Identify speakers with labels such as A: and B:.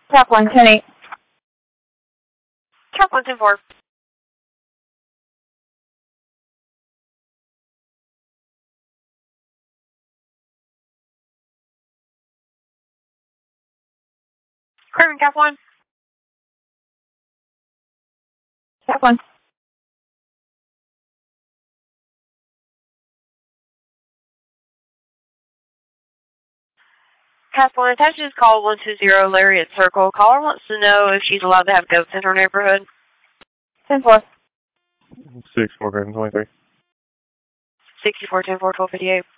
A: Cap 110-8.
B: Cap 110-4. Craven, Cap 1.
A: Cap 1.
B: Cap 1, attachment is call 120 Lariat Circle. Caller wants to know if she's allowed to have goats in her neighborhood.
A: 10-4.
C: 6-4, Craven 23.
B: 64-10-4, 1258.